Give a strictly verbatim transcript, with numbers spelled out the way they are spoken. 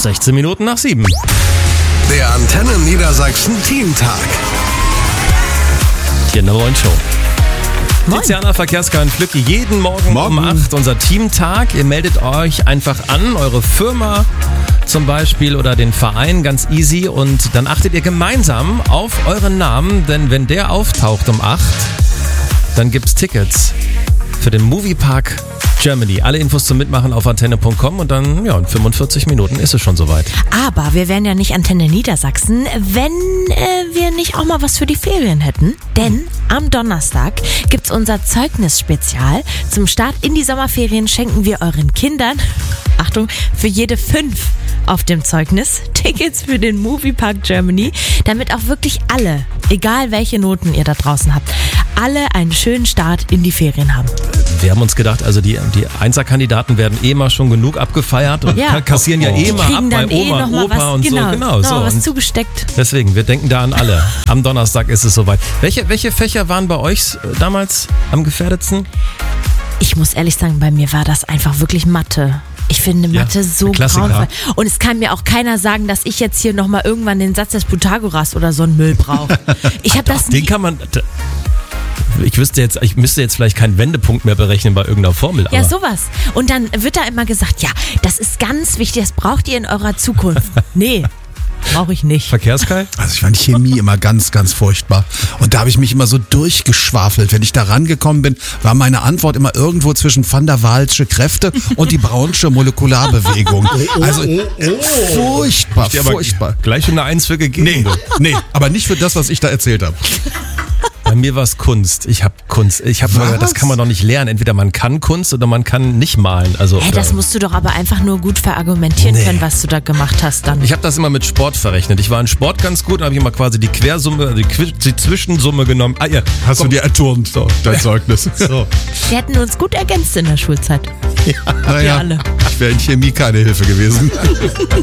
sechzehn Minuten nach sieben. Der Antenne Niedersachsen Teamtag. Hier in der neuen Show. Moin. Tiziana, Verkehrskarin Flücke, jeden Morgen, Morgen um acht unser Teamtag. Ihr meldet euch einfach an, eure Firma zum Beispiel oder den Verein, ganz easy. Und dann achtet ihr gemeinsam auf euren Namen, denn wenn der auftaucht um acht, dann gibt's Tickets für den Moviepark Germany. Alle Infos zum Mitmachen auf antenne punkt com und dann, ja, in fünfundvierzig Minuten ist es schon soweit. Aber wir wären ja nicht Antenne Niedersachsen, wenn äh, wir nicht auch mal was für die Ferien hätten. Denn am Donnerstag gibt's unser Zeugnis-Spezial. Zum Start in die Sommerferien schenken wir euren Kindern, Achtung, für jede fünf auf dem Zeugnis Tickets für den Moviepark Germany, damit auch wirklich alle, egal welche Noten ihr da draußen habt, alle einen schönen Start in die Ferien haben. Wir haben uns gedacht, also die, die Einser-Kandidaten werden eh mal schon genug abgefeiert und Ja. kassieren ja Die eh mal ab kriegen bei dann eh Oma, noch mal Opa was, und genau, so. Genau, noch so. mal was Und zugesteckt. deswegen, wir denken da an alle. Am Donnerstag ist es soweit. Welche, welche Fächer waren bei euch damals am gefährdetsten? Ich muss ehrlich sagen, bei mir war das einfach wirklich Mathe. Ich finde Ja, Mathe so Klassiker. grauenvoll. Und es kann mir auch keiner sagen, dass ich jetzt hier nochmal irgendwann den Satz des Pythagoras oder so einen Müll brauche. Ich habe das Den nie. kann man... Ich wüsste jetzt, ich müsste jetzt vielleicht keinen Wendepunkt mehr berechnen bei irgendeiner Formel. Ja, aber sowas. Und dann wird da immer gesagt, ja, das ist ganz wichtig, das braucht ihr in eurer Zukunft. Nee, brauche ich nicht. Verkehrskei? Also ich fand Chemie immer ganz, ganz furchtbar. Und da habe ich mich immer so durchgeschwafelt. Wenn ich da rangekommen bin, war meine Antwort immer irgendwo zwischen Van der Waalsche Kräfte und die Brownsche Molekularbewegung. Also furchtbar, Die aber furchtbar. gleich eine Eins für gegeben. Nee, nee, aber nicht für das, was ich da erzählt habe. Bei mir war es Kunst. Ich habe Kunst. Ich habe Was? das kann man doch nicht lernen. Entweder man kann Kunst oder man kann nicht malen. Also Hey, das musst du doch aber einfach nur gut verargumentieren Nee. können, was du da gemacht hast dann. ich habe das immer mit Sport verrechnet. Ich war in Sport ganz gut, da habe ich immer quasi die Quersumme, also die, Qui- die Zwischensumme genommen. Ah ja, Hast du dir erturnt, so, dein Zeugnis. so. Wir hätten uns gut ergänzt in der Schulzeit. Naja, alle. ich wäre in Chemie keine Hilfe gewesen.